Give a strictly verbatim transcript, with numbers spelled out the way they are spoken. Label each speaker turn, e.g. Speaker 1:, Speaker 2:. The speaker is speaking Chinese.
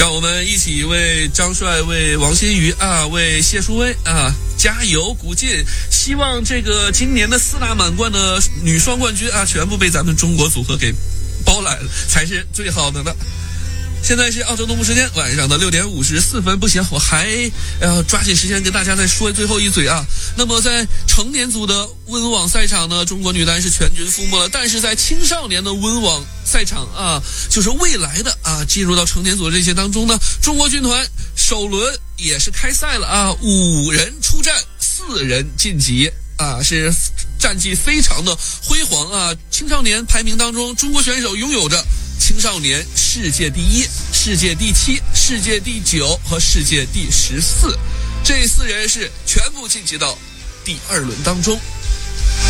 Speaker 1: 让我们一起为张帅、为王欣瑜啊、为谢淑薇啊加油鼓劲！希望这个今年的四大满贯的女双冠军啊，全部被咱们中国组合给包揽了，才是最好的呢。现在是澳洲东部时间晚上的六点五十四分，不行，我还要抓紧时间跟大家再说最后一嘴啊。那么在成年组的温网赛场呢，中国女单是全军覆没了，但是在青少年的温网赛场啊，就是未来的啊进入到成年组这些当中呢，中国军团首轮也是开赛了啊，五人出战，四人晋级啊，是战绩非常的辉煌啊。青少年排名当中，中国选手拥有着青少年世界第一、世界第七、世界第九和世界第十四，这四人是全部晋级到第二轮当中。